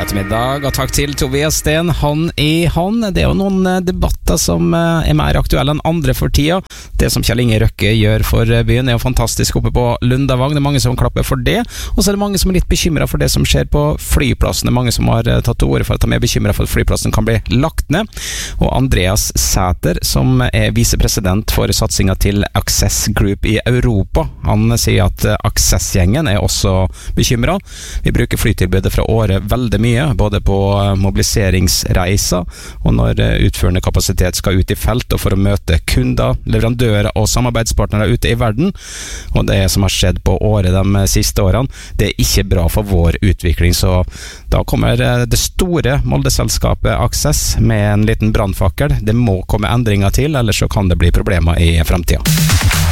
ettermiddag, og takk til Tobias Sten. Han det jo noen debatter som mer aktuelle enn andre for tida. Det som Kjell Inge Røkke gjør for byen jo fantastisk oppe på Lundavang. Det mange som klapper for det, og så det mange som litt bekymret for det som skjer på flyplassen. Det mange som har tatt til orde for at de bekymret for at flyplassen kan bli lagt ned. Og Andreas Sæter, som visepresident for satsingen til Access Group i Europa, han sier at Access-gjengen også bekymret. Vi bruker flytilbudet fra året veldig mye, både på mobiliseringsreiser og når utførende kapasitet skal ut i felt og for å møte kunder, leverandører og samarbeidspartnere ute i verden. Og det som har skjedd på året de siste årene, det ikke bra for vår utvikling. Så da kommer det store Molde-selskapet Access med en liten brannfakkel. Det må komme endringer til, ellers så kan det bli problemer i fremtiden.